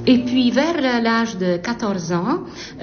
Et puis vers l'âge de 14 ans,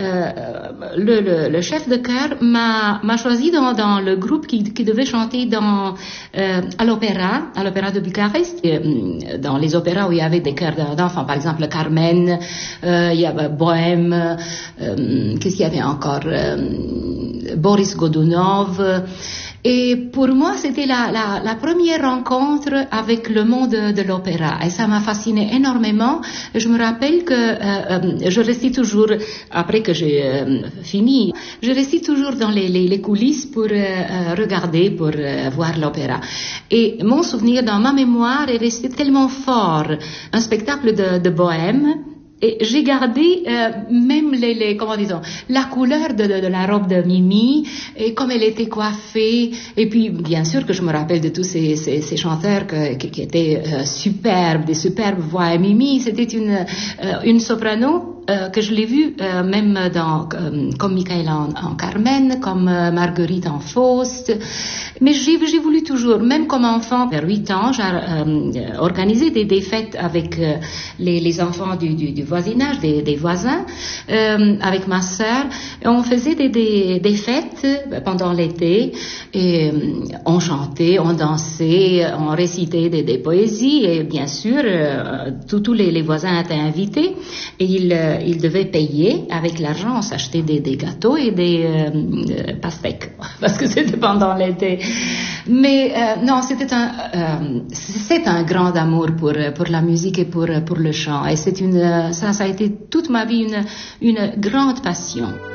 le chef de chœur m'a choisi dans le groupe qui devait chanter à l'opéra de Bucarest, dans les opéras où il y avait des chœurs d'enfants, par exemple Carmen, il y avait Bohème, qu'est-ce qu'il y avait encore, Boris Godunov. Et pour moi, c'était la première rencontre avec le monde de l'opéra. Et ça m'a fasciné énormément. Je me rappelle que je restais toujours, après que j'ai fini, je restais toujours dans les coulisses pour regarder, pour voir l'opéra. Et mon souvenir dans ma mémoire est resté tellement fort. Un spectacle de Bohème. Et j'ai gardé même comment disons, la couleur de la robe de Mimi et comme elle était coiffée. Et puis bien sûr que je me rappelle de tous ces chanteurs qui étaient superbes, des superbes voix. Et Mimi, c'était une soprano que je l'ai vue même comme Michaela en Carmen, comme Marguerite en Faust. Mais j'ai voulu toujours, même comme enfant, vers 8 ans, j'ai organisé des fêtes avec les enfants du voisinage, des voisins, avec ma sœur. Et on faisait des fêtes pendant l'été et on chantait, on dansait, on récitait des poésies et bien sûr tous les voisins étaient invités et ils devaient payer avec l'argent. On s'achetait des gâteaux et des pastèques parce que c'était pendant l'été. Mais non, c'est un grand amour pour la musique et pour le chant. Et ça a été toute ma vie une grande passion.